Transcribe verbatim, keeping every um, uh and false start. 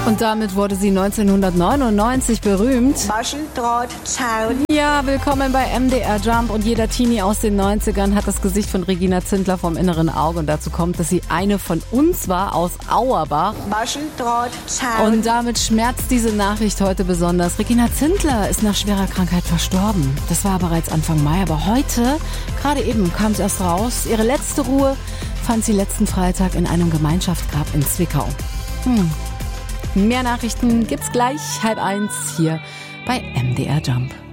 Und damit wurde sie neunzehnhundertneunundneunzig berühmt. Maschendrahtzaun. Ja, willkommen bei M D R Jump. Und jeder Teenie aus den neunzigern hat das Gesicht von Regina Zindler vom inneren Auge. Und dazu kommt, dass sie eine von uns war aus Auerbach. Maschendrahtzaun. Und damit schmerzt diese Nachricht heute besonders. Regina Zindler ist nach schwerer Krankheit verstorben. Das war bereits Anfang Mai. Aber heute, gerade eben, kam es erst raus. Ihre letzte Ruhe fand sie letzten Freitag in einem Gemeinschaftsgrab in Zwickau. Hm. Mehr Nachrichten gibt's gleich halb eins hier bei M D R Jump.